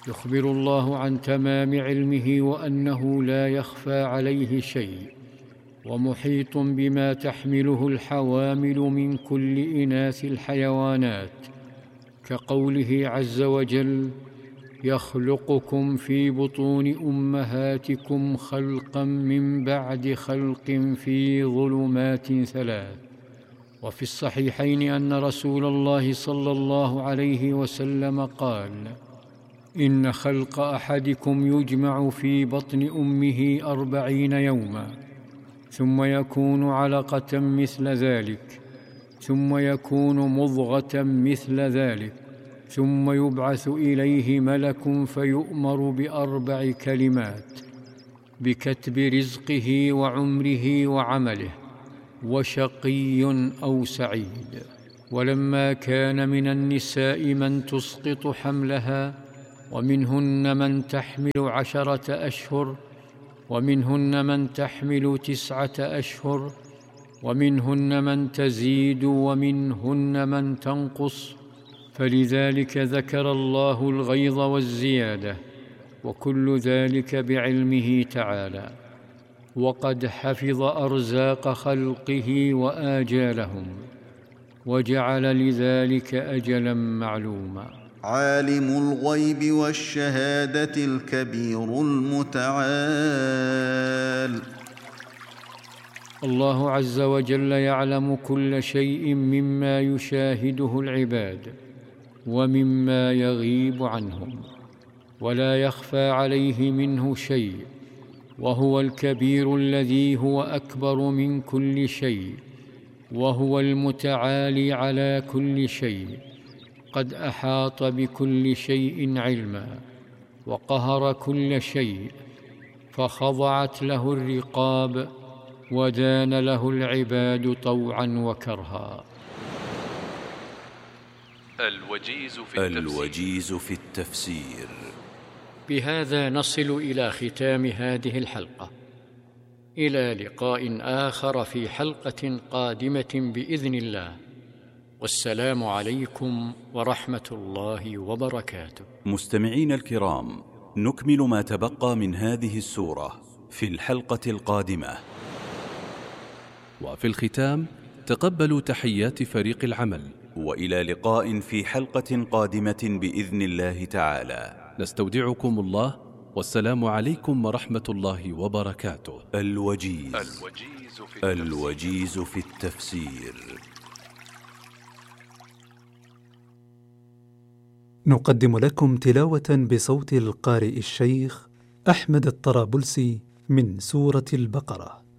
يخبر الله عن تمام علمه وأنه لا يخفى عليه شيء، ومحيط بما تحمله الحوامل من كل إناث الحيوانات، كقوله عز وجل: يخلقكم في بطون أمهاتكم خلقا من بعد خلق في ظلمات 3. وفي الصحيحين أن رسول الله صلى الله عليه وسلم قال: إن خلق أحدكم يجمع في بطن أمه 40 يوما، ثم يكون علقة مثل ذلك، ثم يكون مضغة مثل ذلك، ثم يبعث إليه ملك فيؤمر ب4 كلمات: بكتب رزقه وعمره وعمله، وشقي أو سعيد. ولما كان من النساء من تسقط حملها، ومنهن من تحمل 10 أشهر، ومنهن من تحمل 9 أشهر، ومنهن من تزيد، ومنهن من تنقص، فلذلك ذكر الله الغيظ والزيادة، وكل ذلك بعلمه تعالى. وقد حفظ أرزاق خلقه وآجالهم، وجعل لذلك أجلا معلوما. عالم الغيب والشهادة الكبير المتعال. الله عز وجل يعلم كل شيء مما يشاهده العباد ومما يغيب عنهم، ولا يخفى عليه منه شيء، وهو الكبير الذي هو أكبر من كل شيء، وهو المتعالي على كل شيء، قد أحاط بكل شيء علما، وقهر كل شيء، فخضعت له الرقاب، ودان له العباد طوعا وكرها. الوجيز في التفسير. بهذا نصل إلى ختام هذه الحلقة، إلى لقاء آخر في حلقة قادمة بإذن الله، والسلام عليكم ورحمة الله وبركاته. مستمعين الكرام، نكمل ما تبقى من هذه السورة في الحلقة القادمة. وفي الختام تقبلوا تحيات فريق العمل، وإلى لقاء في حلقة قادمة بإذن الله تعالى. نستودعكم الله، والسلام عليكم ورحمة الله وبركاته. الوجيز في التفسير. نقدم لكم تلاوة بصوت القارئ الشيخ أحمد الطرابلسي من سورة البقرة.